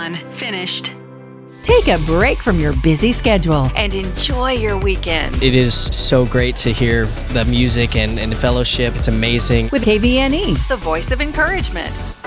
done. Finished. Take a break from your busy schedule And enjoy your weekend. It is so great to hear the music and the fellowship. It's amazing. with KVNE. The voice of encouragement.